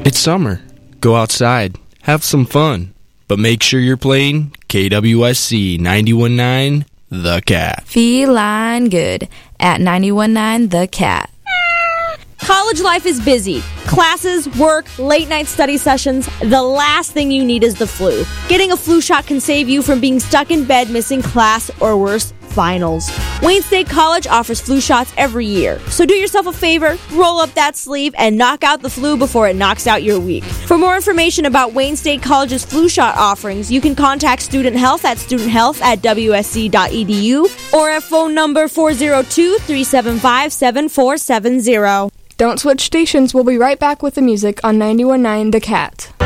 It's summer. Go outside. Have some fun. But make sure you're playing KWSC 91.9 The Cat. Feline good at 91.9 The Cat. College life is busy. Classes, work, late-night study sessions. The last thing you need is the flu. Getting a flu shot can save you from being stuck in bed missing class or worse, finals. Wayne State College offers flu shots every year. So do yourself a favor, roll up that sleeve, and knock out the flu before it knocks out your week. For more information about Wayne State College's flu shot offerings, you can contact Student Health at studenthealth@wsc.edu or at phone number 402-375-7470. Don't switch stations. We'll be right back with the music on 91.9 The Cat.